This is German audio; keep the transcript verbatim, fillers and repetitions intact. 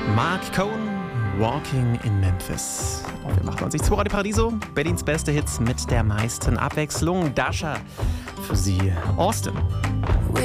Mark Cohn, Walking in Memphis. Auf dem achtundneunzig Komma zwei Radio Paradiso, Berlins beste Hits mit der meisten Abwechslung. Dasha für Sie, Austin.